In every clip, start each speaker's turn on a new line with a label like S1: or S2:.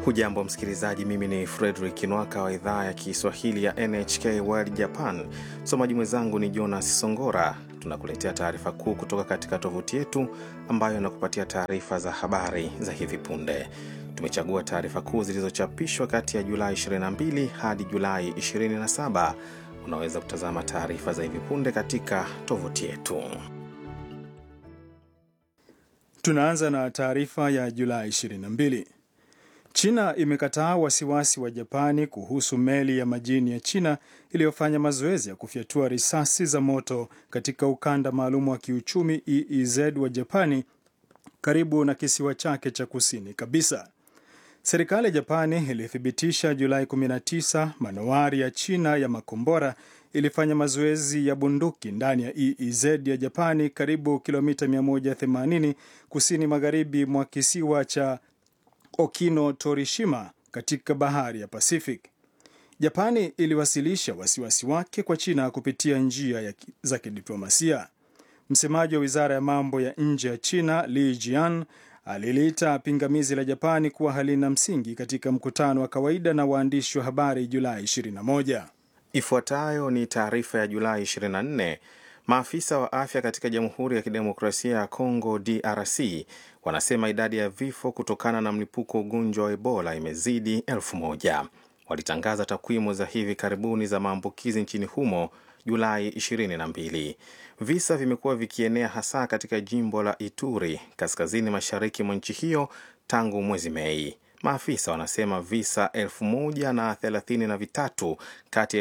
S1: Hujambo msikilizaji, mimi ni Frederick Nwaka wa idhaa ya Kiswahili ya NHK World Japan. Msomaji mwenzangu ni Jonas Songora. Tunakuletea taarifa kuu kutoka katika tovuti yetu ambayo inakupatia taarifa za habari za hivi punde. Tumechagua taarifa kuu zilizochapishwa kati ya Julai 22 hadi Julai 27. Unaweza kutazama taarifa za hivi punde katika tovuti yetu.
S2: Tunaanza na taarifa ya Julai 22. China imekataa wasiwasi wa Japani kuhusu meli ya majini ya China iliyofanya mazoezi ya kufyatua risasi za moto katika ukanda maalum wa kiuchumi EEZ wa Japani karibu na kisiwa chake cha kusini kabisa. Serikali ya Japani ilithibitisha Julai 19 manowari ya China ya makombora ilifanya mazoezi ya bunduki ndani ya EEZ ya Japani karibu kilomita 180 kusini magharibi mwa kisiwa cha Okino Torishima katika bahari ya Pacific. Japani iliwasilisha wasiwasi wake kwa China kupitia njia za kidiplomasia. Msemaji wa Wizara ya Mambo ya Nje ya China, Li Jian, aliliita pingamizi la Japani kuwa halina msingi katika mkutano wa kawaida na waandishi wa habari Julai 21.
S1: Ifuatayo ni taarifa ya Julai 24. Maafisa wa afya katika Jamhuri ya Kidemokrasia ya Kongo DRC wanasema idadi ya vifo kutokana na mlipuko ugonjwa wa Ebola imezidi 1000. Walitangaza takwimu za hivi karibuni za maambukizi nchini humo Julai 22. Visa vimekuwa vikienea hasa katika jimbo la Ituri, kaskazini mashariki mwa nchi hiyo tangu mwezi Mei. Maafisa wanasema visa 1033 kati ya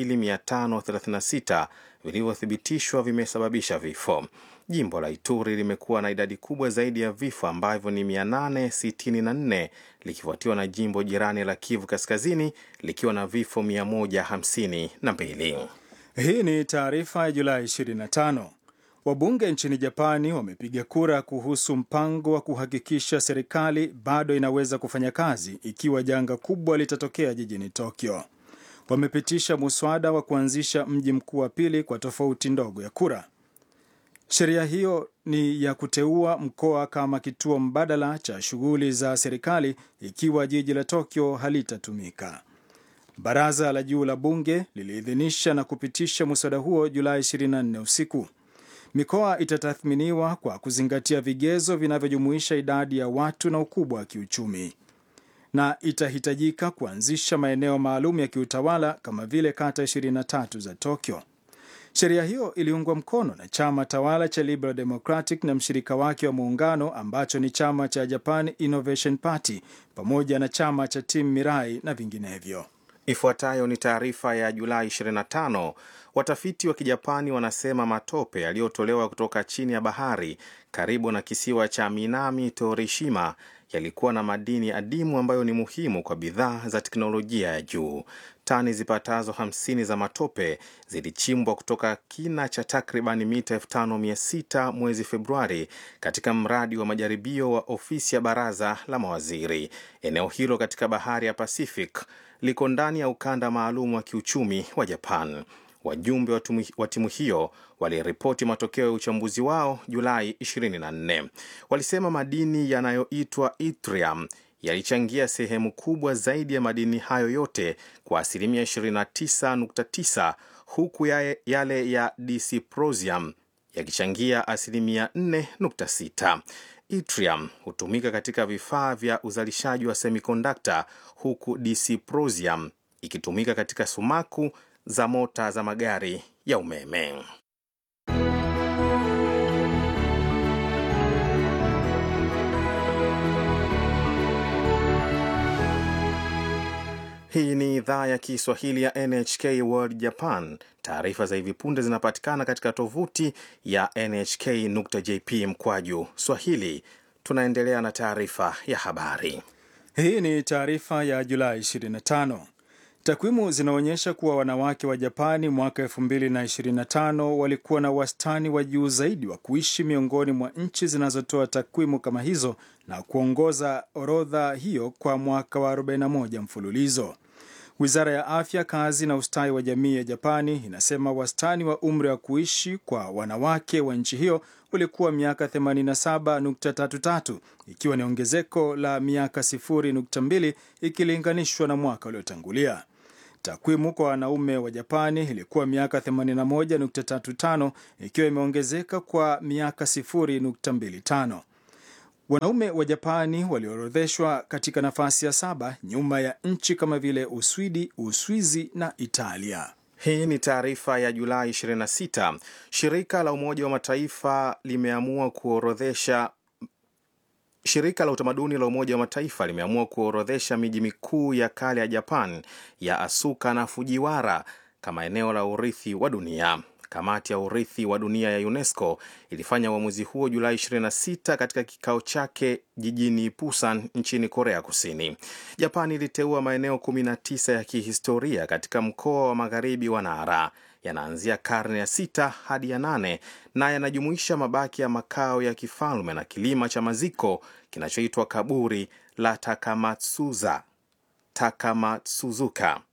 S1: 2536 vilivyothibitishwa vimesababisha vifo. Jimbo la Ituri limekuwa na idadi kubwa zaidi ya vifo ambavyo ni 864, likifuatiwa na jimbo jirani la Kivu Kaskazini likiwa na vifo 152.
S2: Hii ni taarifa ya Julai 25. Wabunge nchini Japani wamepiga kura kuhusu mpango wa kuhakikisha serikali bado inaweza kufanya kazi ikiwa janga kubwa litatokea jijini Tokyo. Wamepitisha muswada wa kuanzisha mji mkuu wa pili kwa tofauti ndogo ya kura. Sheria hiyo ni ya kuteua mkoa kama kituo mbadala cha shughuli za serikali ikiwa jiji la Tokyo halitatumika. Baraza la juu la bunge liliidhinisha na kupitisha muswada huo Julai 24 usiku. Mikoa itatathminiwa kwa kuzingatia vigezo vinavyojumuisha idadi ya watu na ukubwa wa kiuchumi, na itahitajika kuanzisha maeneo maalum ya kiutawala kama vile kata 23 za Tokyo. Sheria hiyo iliungwa mkono na chama tawala cha Liberal Democratic na mshirika wake wa muungano ambacho ni chama cha Japan Innovation Party pamoja na chama cha Team Mirai na vinginevyo.
S1: Ifuatayo ni taarifa ya Julai 25. Watafiti wa Kijapani wanasema matope yaliyotolewa kutoka chini ya bahari karibu na kisiwa cha Minami Torishima yalikuwa na madini adimu ambayo ni muhimu kwa bidhaa za teknolojia ya juu. Tani zipatazo 50 za matope zilichimbwa kutoka kina cha takriban mita 5600 mwezi Februari katika mradi wa majaribio wa ofisi ya baraza la mawaziri. Eneo hilo katika bahari ya Pacific liko ndani ya ukanda maalum wa kiuchumi wa Japan. Wajumbe wa timu hiyo waliripoti matokeo ya uchambuzi wao Julai 24. Walisema madini yanayoitwa yttrium yalichangia sehemu kubwa zaidi ya madini hayo yote kwa asilimia 29.9, huku yale ya dysprosium yakichangia asilimia 4.6. Yttrium hutumika katika vifaa vya uzalishaji wa semiconductor, huku dysprosium ikitumika katika sumaku za mota za magari ya umeme. Hii ni idhaa ya Kiswahili ya NHK World Japan. Taarifa za hivi punde zinapatikana katika tovuti ya nhk.jp/Swahili. Tunaendelea na taarifa ya habari.
S2: Hii ni taarifa ya Julai 25. Takwimu zinaonyesha kuwa wanawake wa Japani mwaka 2025 walikuwa na wastani wa juu zaidi wa kuishi miongoni mwa nchi zinazotoa takwimu kama hizo na kuongoza orodha hiyo kwa mwaka wa 41 mfululizo. Wizara ya Afya, Kazi na Ustawi wa Jamii ya Japani inasema wastani wa umri wa kuishi kwa wanawake wa nchi hiyo ulikuwa miaka 87.33, ikiwa ni ongezeko la miaka 0.2 ikilinganishwa na mwaka uliotangulia. Takwimu kwa wanaume wa Japani ilikuwa miaka 81.35, ikiwa imeongezeka kwa miaka 0.25. Wanaume wa Japani waliorodheshwa katika nafasi ya 7 nyuma ya nchi kama vile Uswidi, Uswizi na Italia.
S1: Hii ni taarifa ya Julai 26. Shirika la Umoja wa Mataifa limeamua kuorodhesha Shirika la utamaduni la Umoja wa Mataifa limeamua kuorodhesha miji mikuu ya kale ya Japan ya Asuka na Fujiwara kama eneo la urithi wa dunia. Kamati ya urithi wa dunia ya UNESCO ilifanya uamuzi huo Julai 26 katika kikao chake jijini Busan nchini Korea Kusini. Japan iliteua maeneo 19 ya kihistoria katika mkoa wa magharibi wa Nara. Yanaanzia karne ya 6 hadi ya 8 na yanajumuisha mabaki ya makao ya kifalme na kilima cha maziko kinachoitwa kaburi la Takamatsuzuka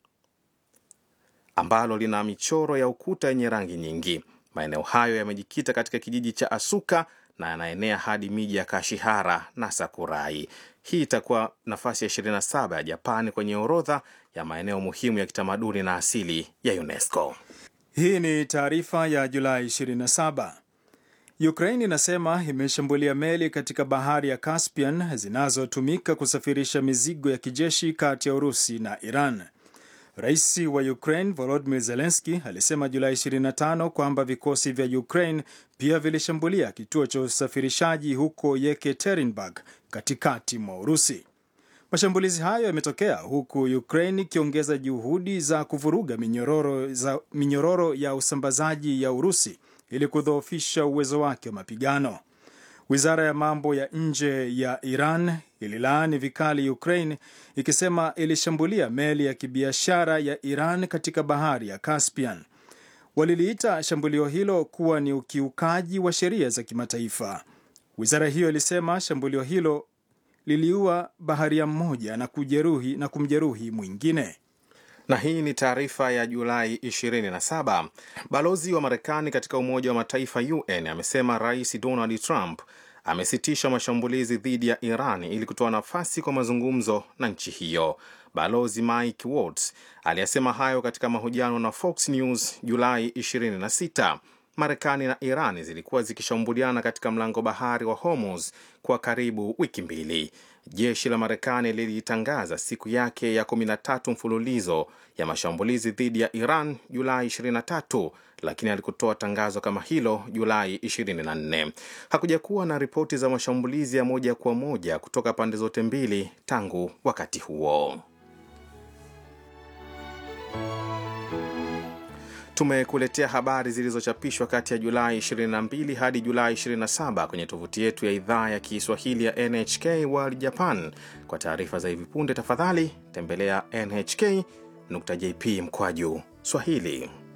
S1: ambalo lina michoro ya ukuta yenye rangi nyingi. Maeneo hayo yamejikita katika kijiji cha Asuka na yanaenea hadi miji ya Kashihara na Sakurai. Hii itakuwa nafasi ya 27 ya Japani kwenye orodha ya maeneo muhimu ya kitamaduni na asili ya UNESCO.
S2: Hii ni taarifa ya Julai 27. Ukraine inasema imeshambulia meli katika bahari ya Caspian zinazotumika kusafirisha mizigo ya kijeshi kati ya Urusi na Iran. Rais wa Ukraine Volodymyr Zelensky alisema Julai 25 kwamba vikosi vya Ukraine pia vilishambulia kituo cha usafirishaji huko Yekaterinburg katikati mwa Urusi. Mashambulizi hayo yametokea huku Ukraine ikiongeza juhudi za kuvuruga minyororo ya usambazaji ya Urusi ili kudhoofisha uwezo wake wa mapigano. Wizara ya mambo ya nje ya Iran ililaani vikali Ukraine ikisema ilishambulia meli ya kibiashara ya Iran katika bahari ya Caspian. Waliliita shambulio hilo kuwa ni ukiukaji wa sheria za kimataifa. Wizara hiyo ilisema shambulio hilo liliua baharia mmoja na kumjeruhi mwingine.
S1: Na hii ni taarifa ya Julai 27. Balozi wa Marekani katika Umoja wa Mataifa UN amesema Rais Donald Trump amesitisha mashambulizi dhidi ya Iran ili kutoa nafasi kwa mazungumzo na nchi hiyo. Balozi Mike Waltz aliyasema hayo katika mahojiano na Fox News Julai 26. Marekani na Iran zilikuwa zikishambuliana katika mlango bahari wa Hormuz kwa karibu wiki mbili. Jeshi la Marekani lilitangaza siku yake ya 13 mfululizo ya mashambulizi dhidi ya Iran Julai 23, lakini alikutoa tangazo kama hilo Julai 24. Hakujakuwa na ripoti za mashambulizi ya moja kwa moja kutoka pande zote mbili tangu wakati huo. Tumekuletea habari zilizochapishwa kati ya Julai 22 hadi Julai 27 kwenye tovuti yetu ya idhaa ya Kiswahili ya NHK World Japan. Kwa taarifa za hivi punde, tafadhali tembelea nhk.jp/Swahili.